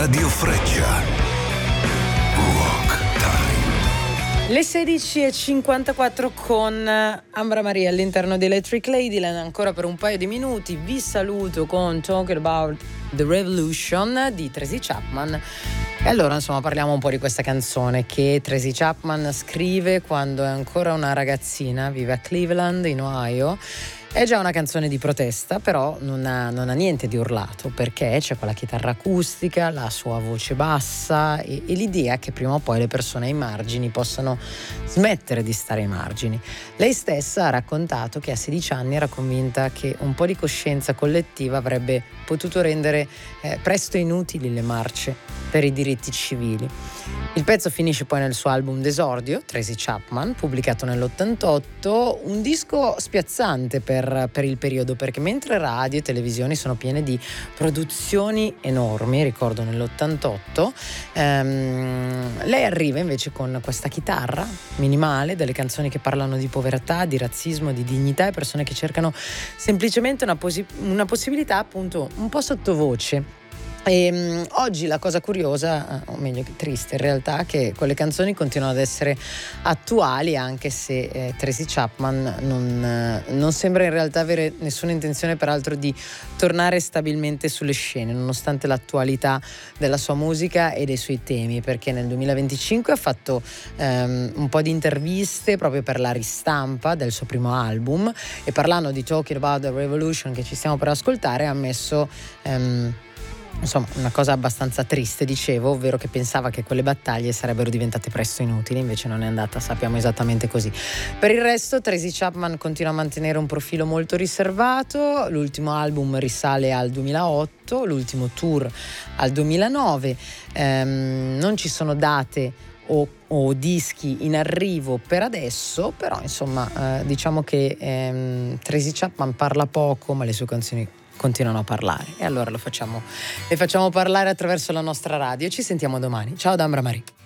Radio Freccia. Rock Time. Le 16:54 con Ambra Maria all'interno di Electric Ladyland, ancora per un paio di minuti. Vi saluto con Talking About the Revolution di Tracy Chapman. E allora insomma parliamo un po' di questa canzone che Tracy Chapman scrive quando è ancora una ragazzina, vive a Cleveland in Ohio. È già una canzone di protesta, però non ha niente di urlato, perché c'è quella chitarra acustica, la sua voce bassa e l'idea che prima o poi le persone ai margini possano smettere di stare ai margini. Lei stessa ha raccontato che a 16 anni era convinta che un po' di coscienza collettiva avrebbe potuto rendere presto inutili le marce per i diritti civili. Il pezzo finisce poi nel suo album d'esordio, Tracy Chapman, pubblicato nell'88, un disco spiazzante per il periodo, perché mentre radio e televisioni sono piene di produzioni enormi, ricordo nell'88, lei arriva invece con questa chitarra minimale, delle canzoni che parlano di povertà, di razzismo, di dignità e persone che cercano semplicemente una possibilità appunto un po' sottovoce. E oggi la cosa curiosa, o meglio che triste in realtà, che quelle canzoni continuano ad essere attuali, anche se Tracy Chapman non sembra in realtà avere nessuna intenzione peraltro di tornare stabilmente sulle scene, nonostante l'attualità della sua musica e dei suoi temi, perché nel 2025 ha fatto un po' di interviste proprio per la ristampa del suo primo album, e parlando di Talking About the Revolution che ci stiamo per ascoltare ha messo insomma una cosa abbastanza triste, dicevo, ovvero che pensava che quelle battaglie sarebbero diventate presto inutili, invece non è andata, sappiamo, esattamente così. Per il resto Tracy Chapman continua a mantenere un profilo molto riservato, l'ultimo album risale al 2008, l'ultimo tour al 2009, non ci sono date o dischi in arrivo per adesso, però insomma diciamo che Tracy Chapman parla poco, ma le sue canzoni continuano a parlare, e allora le facciamo parlare attraverso la nostra radio. Ci sentiamo domani. Ciao da Ambra Maria.